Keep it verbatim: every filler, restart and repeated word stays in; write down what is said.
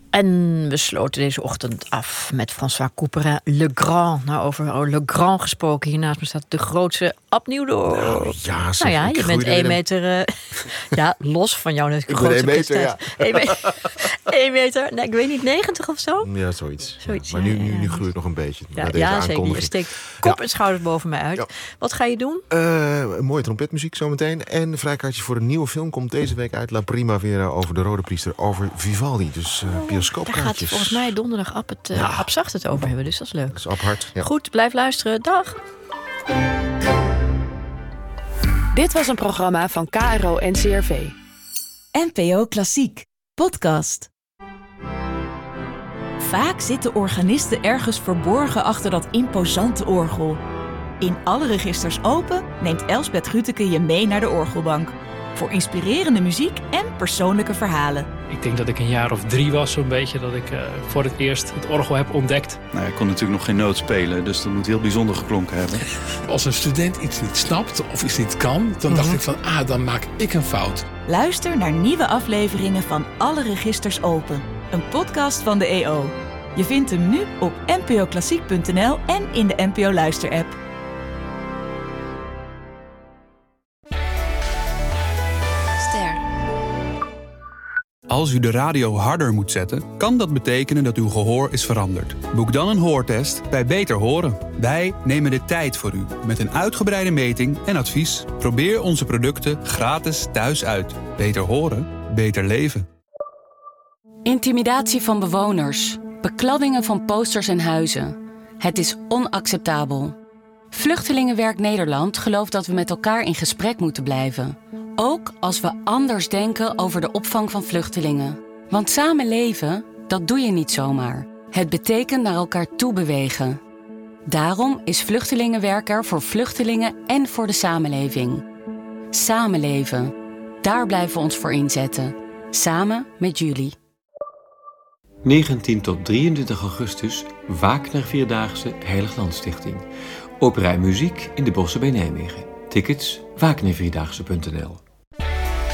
En we sloten deze ochtend af met François Couperin, Le Grand. Nou, over Le Grand gesproken. Hier naast me staat de grootste opnieuw door. Nou ja, zeg, nou ja, je bent één meter... Uh, ja, los van jou natuurlijk. Ik ben één meter, ja. één meter, nee, ik weet niet, negentig of zo? Ja, zoiets. zoiets ja. Maar nu, nu, nu groeit het nog een beetje. Ja, ja zeker. Je steekt kop ja. en schouders boven mij uit. Ja. Wat ga je doen? Uh, een mooie trompetmuziek zometeen. En een vrijkaartje voor een nieuwe film komt deze week uit. La Primavera over de Rode Priester, over Vivaldi. Dus uh, bioscoopkaartjes. Daar gaat volgens mij donderdag Ab het, uh, ja. Ab Zacht het over hebben, dus dat is leuk. Dat is Ab hard. Ja. Goed, blijf luisteren. Dag. Dit was een programma van K R O en C R V. N P O Klassiek, podcast. Vaak zitten organisten ergens verborgen achter dat imposante orgel. In Alle Registers Open neemt Elsbeth Grütke je mee naar de orgelbank. Voor inspirerende muziek en persoonlijke verhalen. Ik denk dat ik een jaar of drie was, zo'n beetje, dat ik uh, voor het eerst het orgel heb ontdekt. Nou, ik kon natuurlijk nog geen noot spelen, dus dat moet heel bijzonder geklonken hebben. Als een student iets niet snapt of iets niet kan, dan mm-hmm. dacht ik van, ah, dan maak ik een fout. Luister naar nieuwe afleveringen van Alle Registers Open. Een podcast van de E O. Je vindt hem nu op n p o klassiek punt n l en in de N P O Luister-app. Als u de radio harder moet zetten, kan dat betekenen dat uw gehoor is veranderd. Boek dan een hoortest bij Beter Horen. Wij nemen de tijd voor u met een uitgebreide meting en advies. Probeer onze producten gratis thuis uit. Beter horen, beter leven. Intimidatie van bewoners, bekladdingen van posters en huizen. Het is onacceptabel. Vluchtelingenwerk Nederland gelooft dat we met elkaar in gesprek moeten blijven. Ook als we anders denken over de opvang van vluchtelingen. Want samen leven, dat doe je niet zomaar. Het betekent naar elkaar toe bewegen. Daarom is Vluchtelingenwerk er voor vluchtelingen en voor de samenleving. Samenleven. Daar blijven we ons voor inzetten. Samen met jullie. negentien tot drieëntwintig augustus, Wagner Vierdaagse Heiliglandstichting. Opera en muziek in de Bossen bij Nijmegen. Tickets wagner vierdaagse punt n l.